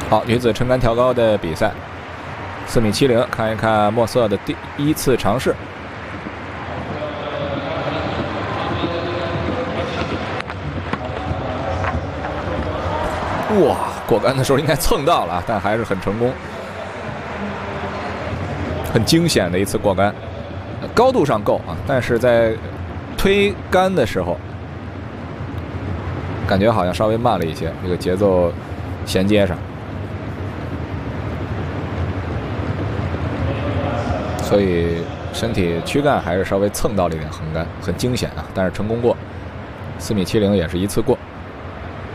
好，女子撑杆跳高的比赛，4.70米，看一看墨瑟的第一次尝试。哇，过杆的时候应该蹭到了，但还是很成功，很惊险的一次过杆，高度上够啊，但是在推杆的时候，感觉好像稍微慢了一些，这个节奏衔接上，所以身体躯干还是稍微蹭到了一点横杆，很惊险啊，但是成功过，4.70米也是一次过。